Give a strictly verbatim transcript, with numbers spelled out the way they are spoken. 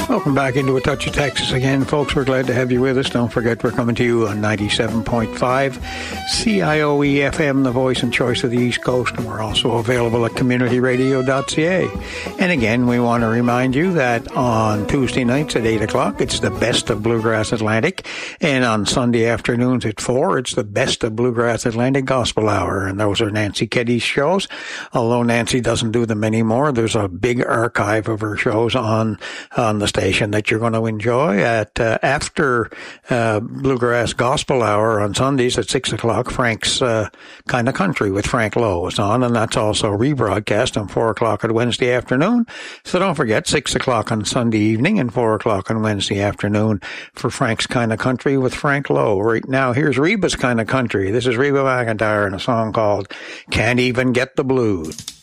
Welcome back into A Touch of Texas again, folks. We're glad to have you with us. Don't forget, we're coming to you on ninety-seven point five C I O E F M, the voice and choice of the East Coast. And we're also available at community radio dot c a. And again, we want to remind you that on Tuesday nights at eight o'clock, it's the best of Bluegrass Atlantic. And on Sunday afternoons at four, it's the best of Bluegrass Atlantic Gospel Hour. And those are Nancy Keddy's shows. Although Nancy doesn't do them anymore, there's a big archive of her shows on, on the station that you're going to enjoy. At uh, after uh, Bluegrass Gospel Hour on Sundays at six o'clock, Frank's uh, Kind of Country with Frank Lowe is on, and that's also rebroadcast on four o'clock at Wednesday afternoon. So don't forget, six o'clock on Sunday evening and four o'clock on Wednesday afternoon for Frank's Kind of Country with Frank Lowe. Right now, here's Reba's Kind of Country. This is Reba McEntire and a song called Can't Even Get the Blues.